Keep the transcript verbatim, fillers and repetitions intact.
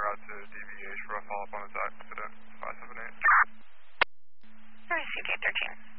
out to D V H for a follow-up on his accident.